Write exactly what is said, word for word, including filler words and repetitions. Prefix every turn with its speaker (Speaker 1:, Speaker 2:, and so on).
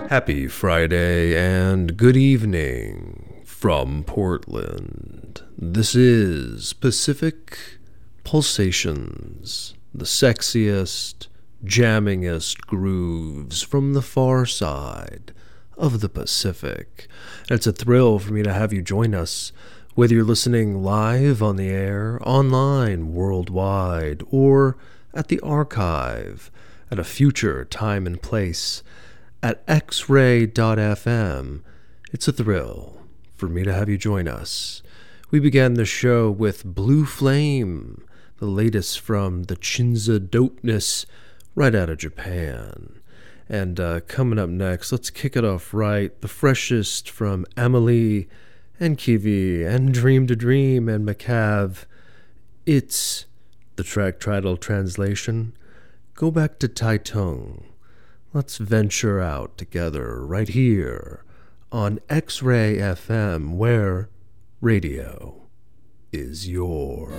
Speaker 1: Happy Friday and good evening from Portland. This is Pacific Pulsations, the sexiest, jammingest grooves from the far side of the Pacific. And it's a thrill for me to have you join us, whether you're listening live on the air, online, worldwide, or at the archive at a future time and place at x ray dot f m. It's a thrill for me to have you join us. We began the show with Blue Flame, the latest from the Chinza Dopeness, right out of Japan. And uh, coming up next, let's kick it off right. The freshest from Amelie and Kiwi and Dream to Dream and Macav. It's the track title translation. Go back to Taitung. Let's venture out together right here on X-Ray F M, where radio is yours.